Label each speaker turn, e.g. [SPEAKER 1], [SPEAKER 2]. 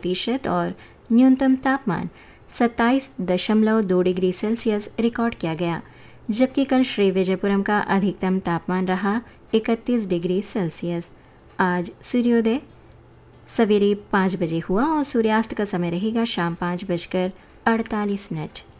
[SPEAKER 1] प्रतिशत और न्यूनतम तापमान 27.2 डिग्री सेल्सियस रिकॉर्ड किया गया, जबकि कल श्री विजयपुरम का अधिकतम तापमान रहा 31 डिग्री सेल्सियस। आज सूर्योदय सवेरे 5 बजे हुआ और सूर्यास्त का समय रहेगा शाम 5:48।